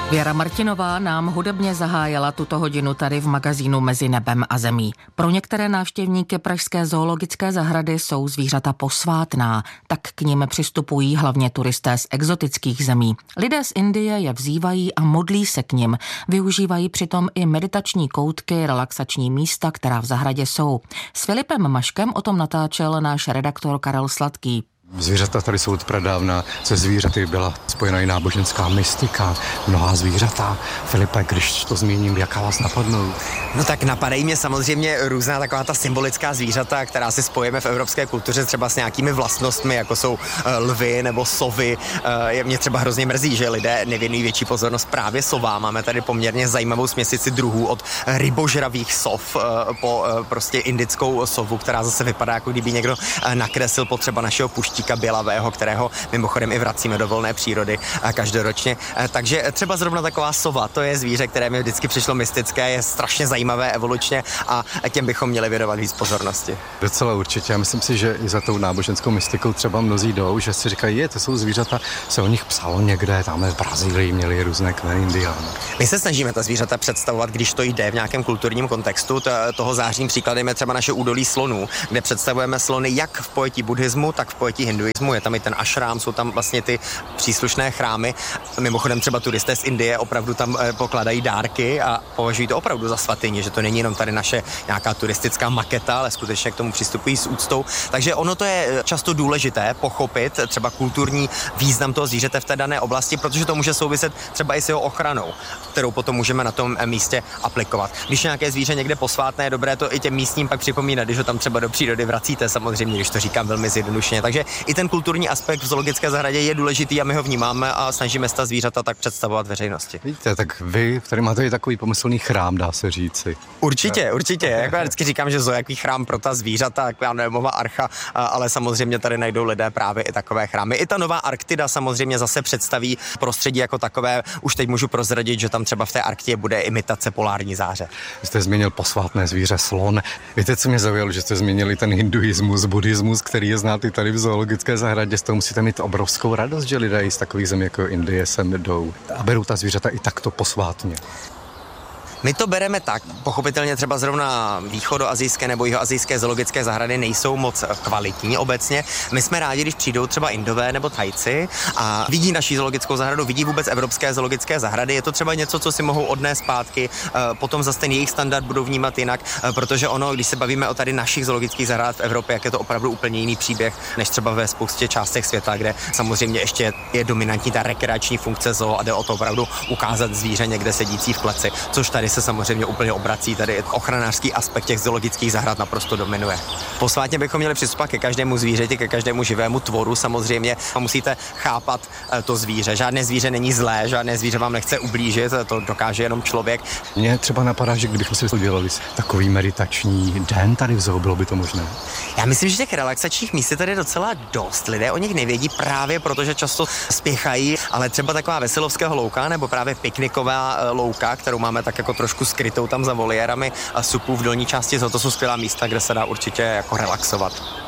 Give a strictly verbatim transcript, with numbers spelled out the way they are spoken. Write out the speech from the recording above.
Věra Martinová nám hudebně zahájila tuto hodinu tady v magazínu Mezi nebem a zemí. Pro některé návštěvníky pražské zoologické zahrady jsou zvířata posvátná, tak k nim přistupují hlavně turisté z exotických zemí. Lidé z Indie je vzývají a modlí se k nim. Využívají přitom i meditační koutky, relaxační místa, která v zahradě jsou. S Filipem Maškem o tom natáčel náš redaktor Karel Sladký. Zvířata tady jsou od pradávna, se zvířaty byla spojena i náboženská mystika, mnohá zvířata. Filipe, když to zmíním, jaká vás napadnou? No tak napadají mě samozřejmě různá taková ta symbolická zvířata, která si spojíme v evropské kultuře třeba s nějakými vlastnostmi, jako jsou lvy nebo sovy. Je mě třeba hrozně mrzí, že lidé nevěnují větší pozornost právě sovám. Máme tady poměrně zajímavou směsici druhů od rybožravých sov po prostě indickou sovu, která zase vypadá, jako kdyby někdo nakreslil potřeba našeho puštíka bělavého, kterého mimochodem i vracíme do volné přírody každoročně. Takže třeba zrovna taková sova, to je zvíře, které mi vždycky přišlo mystické, je strašně zajímavé evolučně a těm bychom měli věnovat víc pozornosti. Docela určitě. Já myslím si, že i za tou náboženskou mystikou třeba mnozí jdou, že si říkají, je, to jsou zvířata, se o nich psalo někde, tam v Brazílii měli různé kmeny indiánů. My se snažíme ta zvířata představovat, když to jde v nějakém kulturním kontextu. Toho zářným příkladem je třeba naše údolí slonů, kde představujeme slony jak v pojetí buddhismu, tak v pojetí hinduismu. Je tam i ten ašrám, jsou tam vlastně ty příslušné chrámy. Mimochodem třeba turisté z Indie opravdu tam pokladají dárky a považují to opravdu za svatyni, že to není jenom tady naše nějaká turistická maketa, ale skutečně k tomu přistupují s úctou. Takže ono to je často důležité pochopit třeba kulturní význam toho zvířete v té dané oblasti, protože to může souviset třeba i s jeho ochranou, kterou potom můžeme na tom místě aplikovat. Když nějaké zvíře někde posvátné, je dobré to i těm místním pak připomínat, když ho tam třeba do přírody vracíte, samozřejmě, když to říkám velmi zjednodušeně. Takže i ten kulturní aspekt v zoologické zahradě je důležitý a my ho vnímáme a snažíme se ta zvířata tak představovat veřejnosti. Víte, tak vy tady máte i takový pomyslný chrám, dá se říci. Určitě, určitě. Jako já vždycky říkám, že zoo je jaký chrám pro ta zvířata, taková Noemova archa, ale samozřejmě tady najdou lidé právě i takové chrámy. I ta nová Arktida samozřejmě zase představí prostředí jako takové. Už teď můžu prozradit, že tam třeba v té Arktidě bude imitace polární záře. Vy jste zmínil posvátné zvíře slon. Víte, co mě zaujalo, že jste zmínili ten hinduismus, buddhismus, který je znát i tady v zoologické zahradě. Z toho musíte mít obrovskou radost, že lidé z takových zemí jako Indie sem jdou a berou ta zvířata i takto posvátně. My to bereme tak, pochopitelně třeba zrovna východoasijské nebo jihoasijské zoologické zahrady nejsou moc kvalitní obecně. My jsme rádi, když přijdou třeba Indové nebo Thajci a vidí naší zoologickou zahradu, vidí vůbec evropské zoologické zahrady. Je to třeba něco, co si mohou odnést zpátky, potom zase ten jejich standard budou vnímat jinak, protože ono, když se bavíme o tady našich zoologických zahrad v Evropě, jak je to opravdu úplně jiný příběh, než třeba ve spoustě částech světa, kde samozřejmě ještě je dominantní ta rekreační funkce zoo a jde o to opravdu ukázat zvíře někde sedící v kleci, což tady se samozřejmě úplně obrací, tady ochranářský aspekt těch zoologických zahrad naprosto dominuje. Posvátně bychom měli přistupovat ke každému zvířeti, ke každému živému tvoru samozřejmě a musíte chápat to zvíře. Žádné zvíře není zlé, žádné zvíře vám nechce ublížit, to dokáže jenom člověk. Mně třeba napadá, že kdybychom si udělali takový meditační den tady v zoo, bylo by to možné. Já myslím, že těch relaxačních míst je tady docela dost. Lidé o nich nevědí právě protože často spěchají, ale třeba taková Veselovského louka nebo právě pikniková louka, kterou máme tak jako trošku skrytou tam za voliérami a supů v dolní části zoo, to jsou skvělá místa, kde se dá určitě jako relaxovat.